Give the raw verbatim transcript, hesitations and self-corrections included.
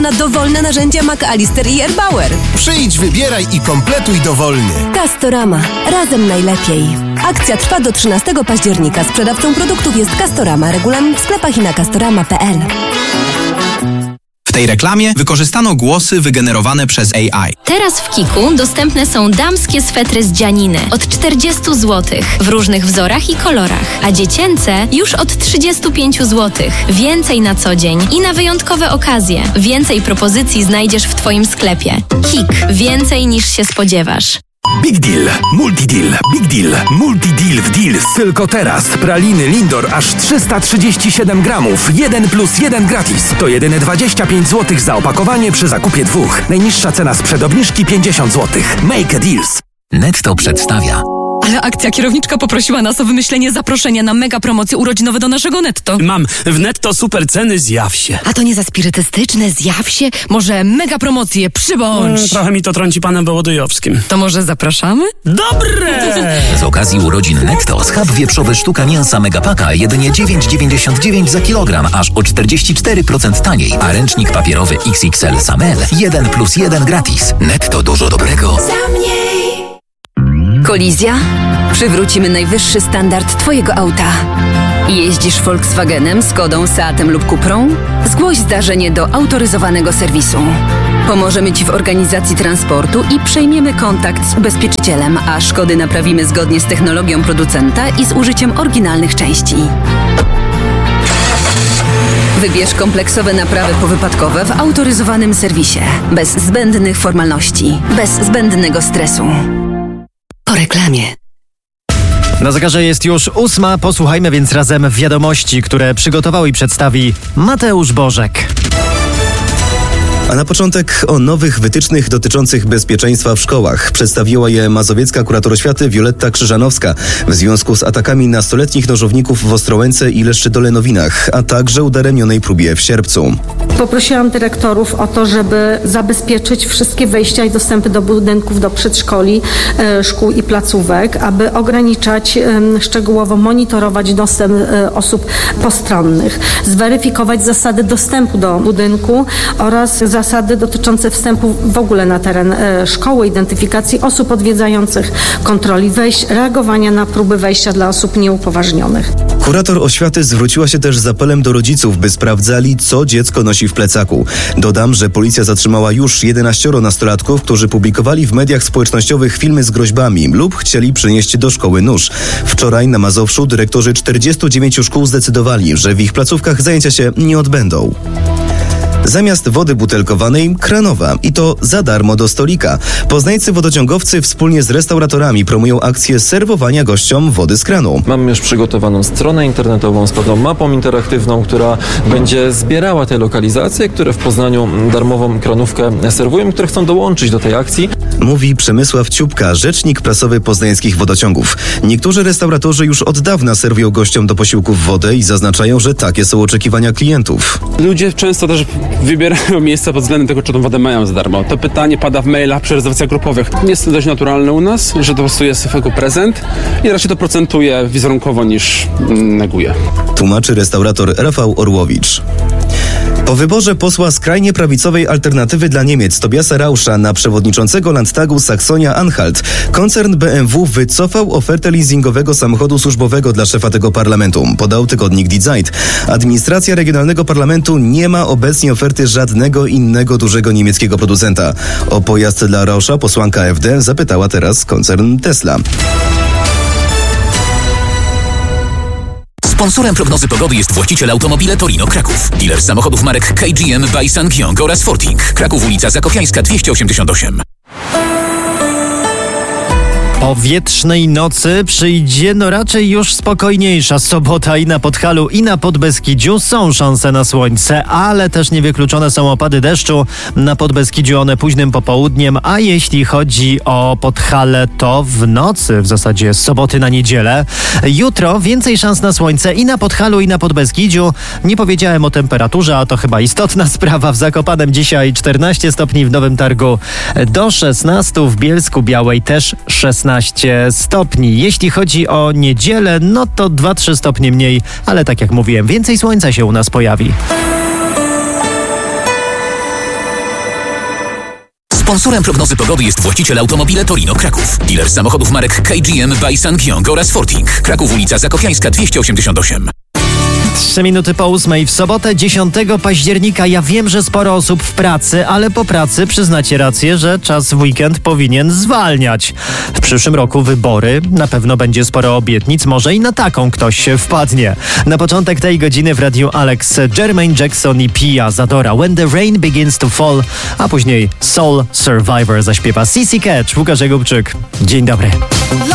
Na dowolne narzędzia McAllister i Erbauer. Przyjdź, wybieraj i kompletuj dowolnie. Castorama. Razem najlepiej. Akcja trwa do trzynastego października. Sprzedawcą produktów jest Castorama. Regulamin w sklepach i na castorama kropka p l. W tej reklamie wykorzystano głosy wygenerowane przez A I. Teraz w Kiku dostępne są damskie swetry z dzianiny od czterdzieści złotych w różnych wzorach i kolorach, a dziecięce już od trzydzieści pięć złotych. Więcej na co dzień i na wyjątkowe okazje. Więcej propozycji znajdziesz w Twoim sklepie. Kik. Więcej niż się spodziewasz. Big Deal, Multi Deal, Big Deal, Multi Deal w Deals. Tylko teraz praliny Lindor aż trzysta trzydzieści siedem gramów, jeden plus jeden gratis. To jedyne dwadzieścia pięć złotych za opakowanie przy zakupie dwóch. Najniższa cena sprzed obniżki pięćdziesiąt złotych. Make a Deals. Netto przedstawia. Ale akcja kierowniczka poprosiła nas o wymyślenie zaproszenia na mega promocje urodzinowe do naszego Netto. Mam. W Netto super ceny, zjaw się. A to nie za spirytystyczne, zjaw się? Może mega promocje, przybądź. Mm, trochę mi to trąci panem Wołodyjowskim. To może zapraszamy? Dobre! Z okazji urodzin Netto schab wieprzowy sztuka mięsa Megapaka jedynie dziewięć dziewięćdziesiąt dziewięć za kilogram, aż o czterdzieści cztery procent taniej. A ręcznik papierowy X X L Samel jeden plus jeden gratis. Netto dużo dobrego. Za mniej. Kolizja? Przywrócimy najwyższy standard Twojego auta. Jeździsz Volkswagenem, Skodą, Seatem lub Cuprą? Zgłoś zdarzenie do autoryzowanego serwisu. Pomożemy Ci w organizacji transportu i przejmiemy kontakt z ubezpieczycielem, a szkody naprawimy zgodnie z technologią producenta i z użyciem oryginalnych części. Wybierz kompleksowe naprawy powypadkowe w autoryzowanym serwisie. Bez zbędnych formalności, bez zbędnego stresu. Po reklamie. Na zegarze jest już ósma, posłuchajmy więc razem wiadomości, które przygotował i przedstawi Mateusz Bożek. A na początek o nowych wytycznych dotyczących bezpieczeństwa w szkołach. Przedstawiła je mazowiecka kurator oświaty Wioletta Krzyżanowska w związku z atakami nastoletnich nożowników w Ostrołęce i Leszczydolenowinach, a także udaremnionej próbie w sierpcu. Poprosiłam dyrektorów o to, żeby zabezpieczyć wszystkie wejścia i dostępy do budynków, do przedszkoli, szkół i placówek, aby ograniczać, szczegółowo monitorować dostęp osób postronnych, zweryfikować zasady dostępu do budynku oraz zasady dotyczące wstępu w ogóle na teren szkoły, identyfikacji osób odwiedzających, kontroli wejść, reagowania na próby wejścia dla osób nieupoważnionych. Kurator oświaty zwróciła się też z apelem do rodziców, by sprawdzali, co dziecko nosi w plecaku. Dodam, że policja zatrzymała już jedenaścioro nastolatków, którzy publikowali w mediach społecznościowych filmy z groźbami lub chcieli przynieść do szkoły nóż. Wczoraj na Mazowszu dyrektorzy czterdziestu dziewięciu szkół zdecydowali, że w ich placówkach zajęcia się nie odbędą. Zamiast wody butelkowanej, kranowa. I to za darmo do stolika. Poznańscy wodociągowcy wspólnie z restauratorami promują akcję serwowania gościom wody z kranu. Mamy już przygotowaną stronę internetową z pewną mapą interaktywną, która będzie zbierała te lokalizacje, które w Poznaniu darmową kranówkę serwują, które chcą dołączyć do tej akcji. Mówi Przemysław Ciupka, rzecznik prasowy poznańskich wodociągów. Niektórzy restauratorzy już od dawna serwują gościom do posiłków wodę i zaznaczają, że takie są oczekiwania klientów. Ludzie często też wybierają miejsca pod względem tego, czy tą wodę mają za darmo. To pytanie pada w mailach przy rezerwacjach grupowych. Jest to dość naturalne u nas, że to po prostu jest jako prezent i raczej to procentuje wizerunkowo niż neguje. Tłumaczy restaurator Rafał Orłowicz. Po wyborze posła skrajnie prawicowej Alternatywy dla Niemiec Tobiasa Rauscha na przewodniczącego Landtagu Saksonia-Anhalt koncern B M W wycofał ofertę leasingowego samochodu służbowego dla szefa tego parlamentu, podał tygodnik Die Zeit. Administracja Regionalnego Parlamentu nie ma obecnie oferty żadnego innego dużego niemieckiego producenta. O pojazd dla Rauscha posłanka A F D zapytała teraz koncern Tesla. Sponsorem prognozy pogody jest właściciel Automobile Torino Kraków. Dealer samochodów marek K G M, by Sangyong oraz Forting. Kraków, ulica Zakopiańska dwieście osiemdziesiąt osiem. Po wietrznej nocy przyjdzie no raczej już spokojniejsza sobota i na Podhalu, i na Podbeskidziu są szanse na słońce, ale też niewykluczone są opady deszczu. Na Podbeskidziu one późnym popołudniem, a jeśli chodzi o Podhale, to w nocy, w zasadzie z soboty na niedzielę. Jutro więcej szans na słońce i na Podhalu, i na Podbeskidziu. Nie powiedziałem o temperaturze, a to chyba istotna sprawa. W Zakopanem dzisiaj czternaście stopni, w Nowym Targu do szesnastu, w Bielsku Białej też szesnaście stopni. Jeśli chodzi o niedzielę, no to dwa trzy stopnie mniej, ale tak jak mówiłem, więcej słońca się u nas pojawi. Sponsorem prognozy pogody jest właściciel Automobile Torino Kraków. Dealer samochodów marek K G M by Sangyong oraz Forting. Kraków, ulica Zakopiańska dwieście osiemdziesiąt osiem. Trzy minuty po ósmej w sobotę dziesiątego października. Ja wiem, że sporo osób w pracy, ale po pracy przyznacie rację, że czas w weekend powinien zwalniać. W przyszłym roku wybory, na pewno będzie sporo obietnic, może i na taką ktoś się wpadnie. Na początek tej godziny w Radiu Alex Jermaine Jackson i Pia Zadora When the Rain Begins to Fall, a później Soul Survivor zaśpiewa C C Catch, Łukasz Jakubczyk. Dzień dobry.